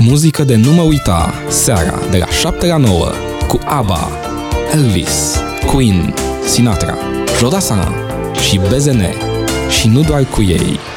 Muzică de nu mă uita, seara de la 7 la 9, cu ABBA, Elvis, Queen, Sinatra, Jodasana și BZN, și nu doar cu ei.